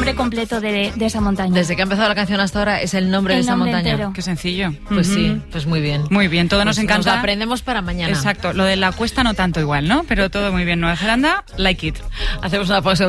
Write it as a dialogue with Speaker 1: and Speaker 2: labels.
Speaker 1: nombre completo de esa montaña.
Speaker 2: Desde que ha empezado la canción hasta ahora es el nombre de esa montaña.
Speaker 1: Entero.
Speaker 3: Qué sencillo.
Speaker 2: Pues sí, pues muy bien.
Speaker 3: Muy bien, todo nos encanta.
Speaker 2: Nos aprendemos para mañana.
Speaker 3: Exacto, lo de la cuesta no tanto igual, ¿no? Pero todo muy bien. Nueva Zelanda, like it.
Speaker 2: Hacemos una pausa.